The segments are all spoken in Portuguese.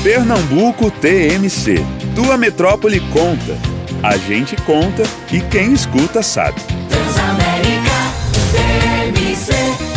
Pernambuco TMC. Tua metrópole conta. A gente conta e quem escuta sabe. Transamérica TMC.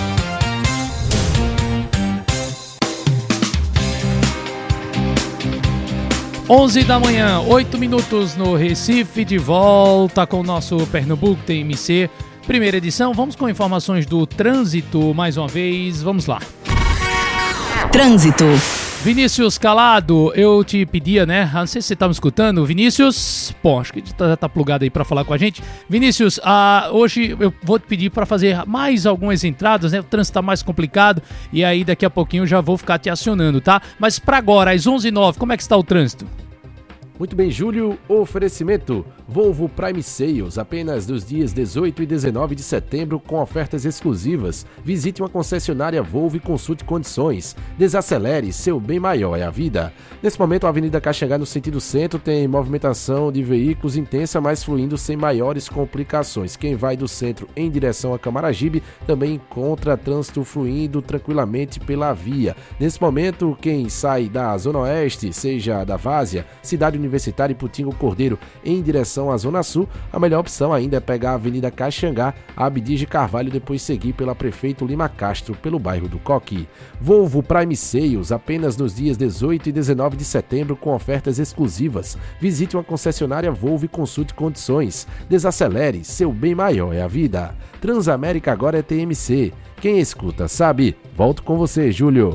Onze da manhã, 8 minutos no Recife, de volta com o nosso Pernambuco TMC, primeira edição. Vamos com informações do trânsito mais uma vez, vamos lá. Trânsito. Vinícius Calado, eu te pedia, né? Não sei se você tá me escutando. Vinícius, pô, acho que já tá plugado aí pra falar com a gente. Vinícius, hoje eu vou te pedir pra fazer mais algumas entradas, né? O trânsito tá mais complicado e aí daqui a pouquinho eu já vou ficar te acionando, tá? Mas pra agora, às 11h09, como é que está o trânsito? Muito bem, Júlio. Oferecimento Volvo Prime Sales, apenas dos dias 18 e 19 de setembro, com ofertas exclusivas. Visite uma concessionária Volvo e consulte condições. Desacelere, seu bem maior é a vida. Nesse momento, a Avenida Caxangá, no sentido centro, tem movimentação de veículos intensa, mas fluindo sem maiores complicações. Quem vai do centro em direção a Camaragibe também encontra trânsito fluindo tranquilamente pela via. Nesse momento, quem sai da Zona Oeste, seja da Várzea, Cidade Universitária e Putingo Cordeiro, em direção à Zona Sul, a melhor opção ainda é pegar a Avenida Caxangá, a Abdias de Carvalho, e depois seguir pela Prefeito Lima Castro, pelo bairro do Coque. Volvo Prime Sales, apenas nos dias 18 e 19 de setembro, com ofertas exclusivas. Visite uma concessionária Volvo e consulte condições. Desacelere, seu bem maior é a vida. Transamérica agora é TMC. Quem escuta sabe. Volto com você, Júlio.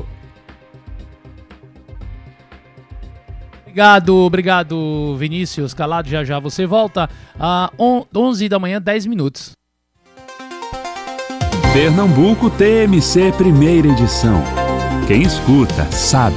Obrigado, Vinícius Calado. Já você volta a 11 da manhã, 10 minutos. Pernambuco TMC, primeira edição. Quem escuta sabe.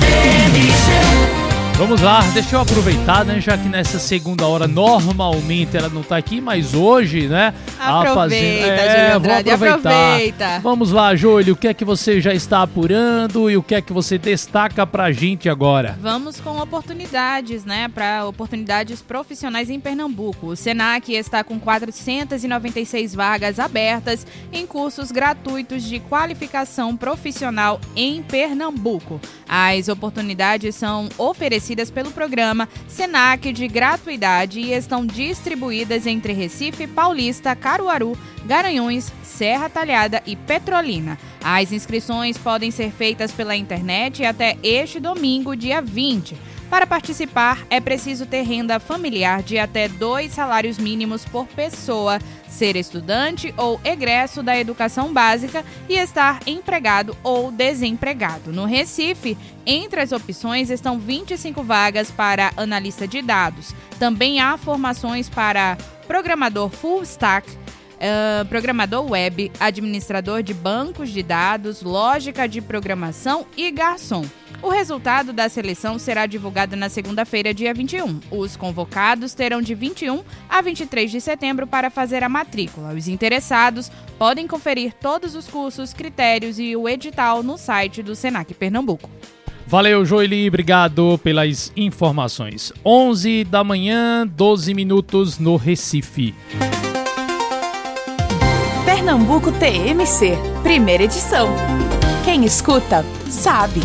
Vamos lá, deixa eu aproveitar, né, já que nessa segunda hora normalmente ela não tá aqui, mas hoje, né, Júlio Andrade, vou aproveitar. aproveita. Vamos lá, Júlio, o que é que você já está apurando e o que é que você destaca pra gente agora? Vamos com oportunidades, né, para oportunidades profissionais em Pernambuco. O Senac está com 496 vagas abertas em cursos gratuitos de qualificação profissional em Pernambuco. As oportunidades são oferecidas pelo programa Senac de gratuidade e estão distribuídas entre Recife, Paulista, Caruaru, Garanhuns, Serra Talhada e Petrolina. As inscrições podem ser feitas pela internet até este domingo, dia 20. Para participar, é preciso ter renda familiar de até 2 salários mínimos por pessoa, ser estudante ou egresso da educação básica e estar empregado ou desempregado. No Recife, entre as opções estão 25 vagas para analista de dados. Também há formações para programador full stack, programador web, administrador de bancos de dados, lógica de programação e garçom. O resultado da seleção será divulgado na segunda-feira, dia 21. Os convocados terão de 21 a 23 de setembro para fazer a matrícula. Os interessados podem conferir todos os cursos, critérios e o edital no site do Senac Pernambuco. Valeu, Joeli, obrigado pelas informações. 11 da manhã, 12 minutos no Recife. Pernambuco TMC, primeira edição. Quem escuta, sabe.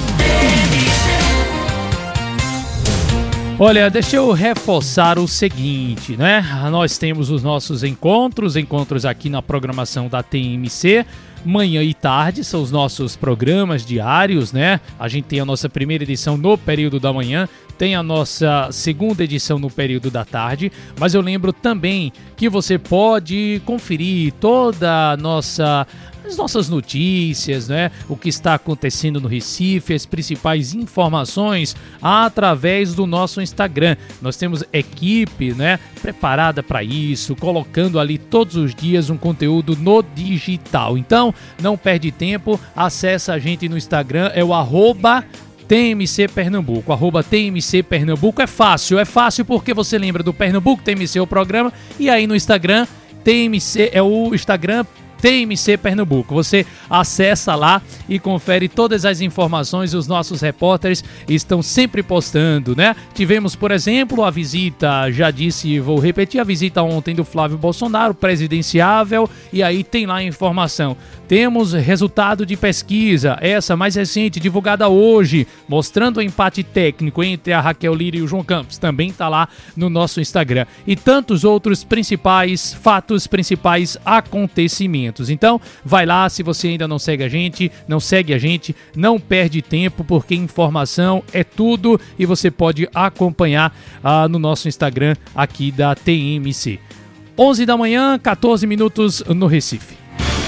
Olha, deixa eu reforçar o seguinte, né? Nós temos os nossos encontros aqui na programação da TMC. Manhã e tarde são os nossos programas diários, né? A gente tem a nossa primeira edição no período da manhã, tem a nossa segunda edição no período da tarde, mas eu lembro também que você pode conferir toda as nossas notícias, né? O que está acontecendo no Recife, as principais informações através do nosso Instagram. Nós temos equipe, né, preparada para isso, colocando ali todos os dias um conteúdo no digital. Então, não perde tempo, acessa a gente no Instagram, é o @TMC Pernambuco, @TMC Pernambuco. É fácil porque você lembra do Pernambuco TMC, o programa, e aí no Instagram, TMC é o Instagram TMC Pernambuco. Você acessa lá e confere todas as informações. Os nossos repórteres estão sempre postando, né? Tivemos, por exemplo, a visita, já disse e vou repetir, a visita ontem do Flávio Bolsonaro, presidenciável, e aí tem lá a informação. Temos resultado de pesquisa, essa mais recente, divulgada hoje, mostrando o empate técnico entre a Raquel Lira e o João Campos. Também está lá no nosso Instagram. E tantos outros principais fatos, principais acontecimentos. Então, vai lá, se você ainda não segue a gente, não perde tempo, porque informação é tudo e você pode acompanhar no nosso Instagram aqui da TMC. 11 da manhã, 14 minutos no Recife.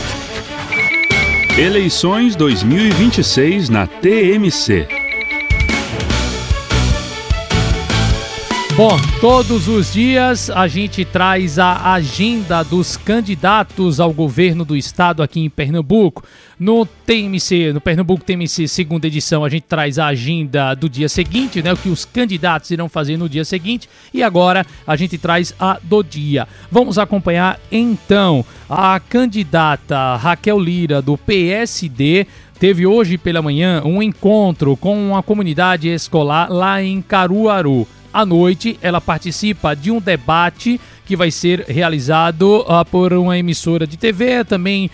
Eleições 2026 na TMC. Bom, todos os dias a gente traz a agenda dos candidatos ao governo do estado aqui em Pernambuco. No TMC, no Pernambuco TMC segunda edição, a gente traz a agenda do dia seguinte, né? O que os candidatos irão fazer no dia seguinte. E agora a gente traz a do dia. Vamos acompanhar então a candidata Raquel Lira do PSD. Teve hoje pela manhã um encontro com a comunidade escolar lá em Caruaru. À noite, ela participa de um debate que vai ser realizado por uma emissora de TV, também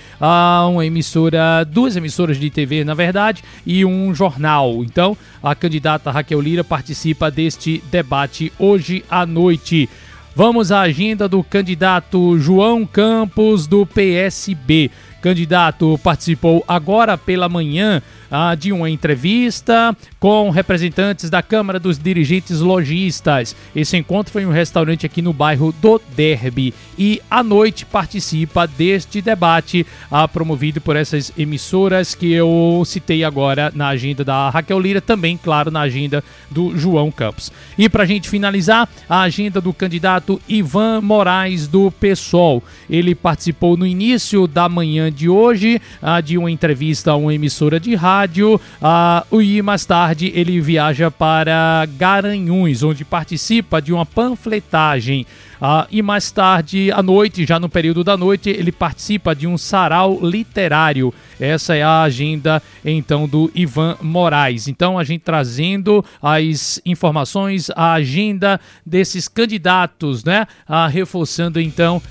duas emissoras de TV, na verdade, e um jornal. Então, a candidata Raquel Lira participa deste debate hoje à noite. Vamos à agenda do candidato João Campos, do PSB. Candidato participou agora pela manhã de uma entrevista com representantes da Câmara dos Dirigentes Lojistas. Esse encontro foi em um restaurante aqui no bairro do Derby. E à noite participa deste debate promovido por essas emissoras que eu citei agora na agenda da Raquel Lira, também, claro, na agenda do João Campos. E para a gente finalizar, a agenda do candidato Ivan Moraes, do PSOL. Ele participou no início da manhã de hoje de uma entrevista a uma emissora de rádio e mais tarde ele viaja para Garanhuns, onde participa de uma panfletagem. E mais tarde, à noite, já no período da noite, ele participa de um sarau literário. Essa é a agenda, então, do Ivan Moraes. Então, a gente trazendo as informações, a agenda desses candidatos, né? Reforçando, então,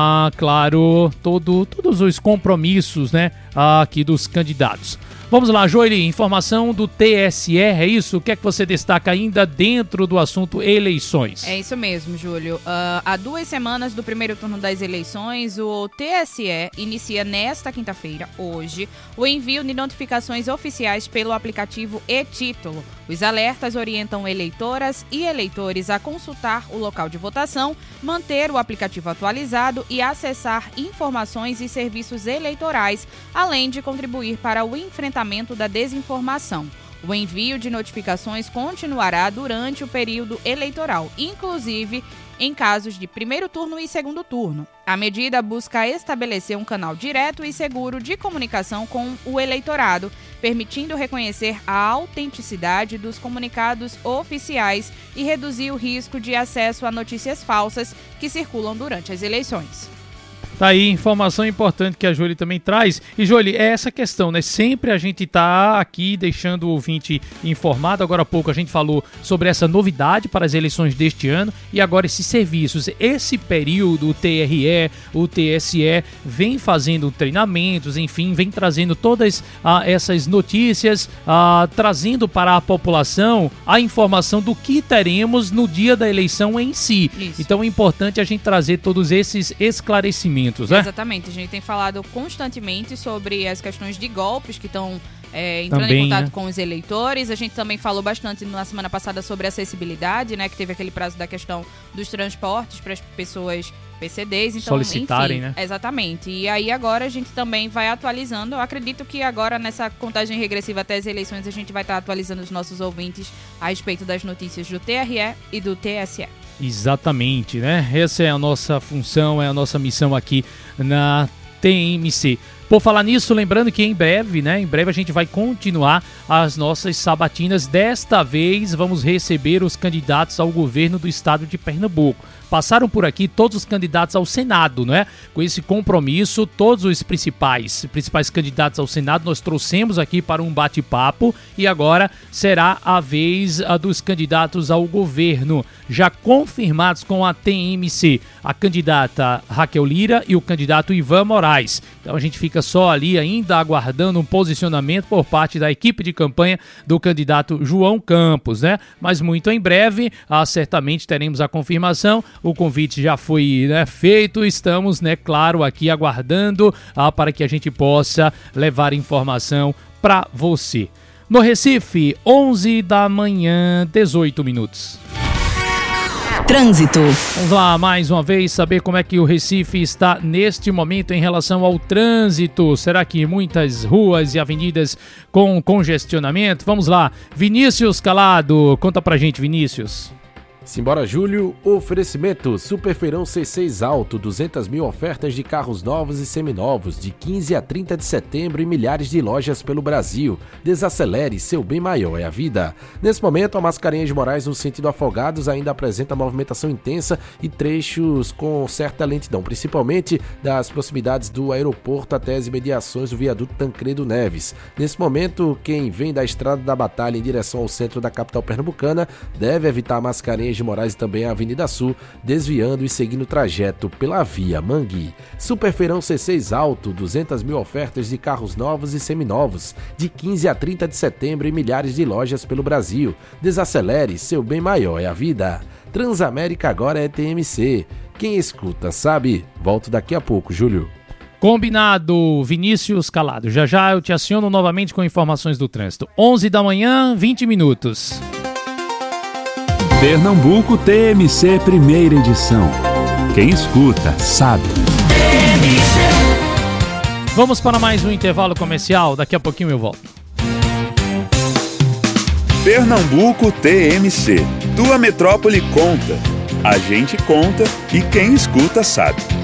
claro, todos os compromissos, né? Aqui dos candidatos. Vamos lá, Joeli, informação do TSE, é isso? O que é que você destaca ainda dentro do assunto eleições? É isso mesmo, Júlio. Há 2 semanas do primeiro turno das eleições, o TSE inicia nesta quinta-feira, hoje, o envio de notificações oficiais pelo aplicativo e-Título. Os alertas orientam eleitoras e eleitores a consultar o local de votação, manter o aplicativo atualizado e acessar informações e serviços eleitorais, além de contribuir para o enfrentamento da desinformação. O envio de notificações continuará durante o período eleitoral, inclusive em casos de primeiro turno e segundo turno. A medida busca estabelecer um canal direto e seguro de comunicação com o eleitorado, permitindo reconhecer a autenticidade dos comunicados oficiais e reduzir o risco de acesso a notícias falsas que circulam durante as eleições. Tá aí, informação importante que a Joeli também traz. E, Joeli, é essa questão, né? Sempre a gente tá aqui deixando o ouvinte informado. Agora há pouco a gente falou sobre essa novidade para as eleições deste ano e agora esses serviços. Esse período, o TRE, o TSE, vem fazendo treinamentos, enfim, vem trazendo todas essas notícias, trazendo para a população a informação do que teremos no dia da eleição em si. Isso. Então é importante a gente trazer todos esses esclarecimentos. Né? Exatamente, a gente tem falado constantemente sobre as questões de golpes que estão entrando também, em contato, né, com os eleitores. A gente também falou bastante na semana passada sobre acessibilidade, né, que teve aquele prazo da questão dos transportes para as pessoas PCDs, então, solicitarem, enfim, né? Exatamente. E aí agora a gente também vai atualizando. Eu acredito que agora nessa contagem regressiva até as eleições a gente vai estar atualizando os nossos ouvintes a respeito das notícias do TRE e do TSE. Exatamente, né? Essa é a nossa função, é a nossa missão aqui na TMC. Por falar nisso, lembrando que em breve a gente vai continuar as nossas sabatinas. Desta vez vamos receber os candidatos ao governo do estado de Pernambuco. Passaram por aqui todos os candidatos ao Senado, né? Com esse compromisso, todos os principais candidatos ao Senado nós trouxemos aqui para um bate-papo e agora será a vez dos candidatos ao governo, já confirmados com a TMC, a candidata Raquel Lira e o candidato Ivan Moraes. Então a gente fica só ali ainda aguardando um posicionamento por parte da equipe de campanha do candidato João Campos, né? Mas muito em breve, certamente teremos a confirmação. O convite já foi feito, estamos, claro, aqui aguardando para que a gente possa levar informação para você. No Recife, 11 da manhã, 18 minutos. Trânsito. Vamos lá, mais uma vez, saber como é que o Recife está neste momento em relação ao trânsito. Será que muitas ruas e avenidas com congestionamento? Vamos lá, Vinícius Calado, conta pra gente, Vinícius. Simbora, Júlio. Oferecimento Superfeirão C6 Alto, 200 mil ofertas de carros novos e seminovos, de 15 a 30 de setembro em milhares de lojas pelo Brasil. Desacelere, seu bem maior é a vida. Nesse momento, a Mascarenhas de Moraes, no sentido Afogados, ainda apresenta movimentação intensa e trechos com certa lentidão, principalmente das proximidades do aeroporto até as imediações do viaduto Tancredo Neves. Nesse momento, quem vem da Estrada da Batalha em direção ao centro da capital pernambucana deve evitar a Mascarenhas de Moraes e também a Avenida Sul, desviando e seguindo o trajeto pela Via Mangui. Superfeirão C6 Alto, 200 mil ofertas de carros novos e seminovos, de 15 a 30 de setembro em milhares de lojas pelo Brasil. Desacelere, seu bem maior é a vida. Transamérica agora é TMC. Quem escuta sabe. Volto daqui a pouco, Júlio. Combinado, Vinícius Calado. Já já eu te aciono novamente com informações do trânsito. 11 da manhã, 20 minutos. Pernambuco TMC, primeira edição. Quem escuta, sabe. Vamos para mais um intervalo comercial. Daqui a pouquinho eu volto. Pernambuco TMC. Tua metrópole conta. A gente conta e quem escuta, sabe.